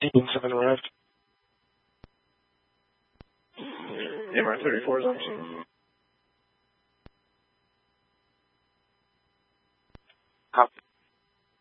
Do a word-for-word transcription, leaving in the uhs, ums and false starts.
Team seven arrived. M R thirty-four is on scene. Copy.